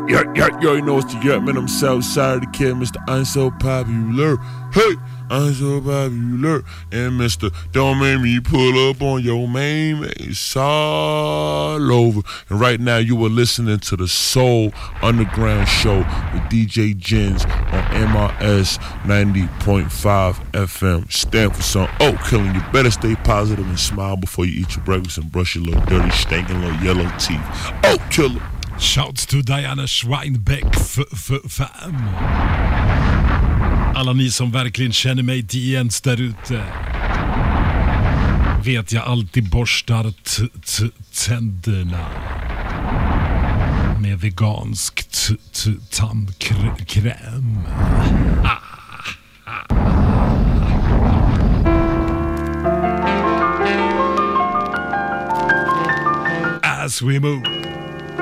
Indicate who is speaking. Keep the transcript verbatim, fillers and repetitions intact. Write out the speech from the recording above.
Speaker 1: Yeah, yeah, you already know what's the get, man. I'm Southside the kid, Mister I'm so popular. Hey, I'm so popular. And Mister Don't make me pull up on your main. It's all over. And right now you are listening to the Soul Underground Show with D J Jens on M R S ninety point five F M. Stand for some oh killing. You better stay positive and smile before you eat your breakfast and brush your little dirty, stinking little yellow teeth. Oh, killer.
Speaker 2: Shouts to Diana Schweinbeck fam. Alla ni som verkligen känner mig D Jens där ute vet jag alltid borstar t- t- tänderna med vegansk t- t- tandkräm. Ah. As we move.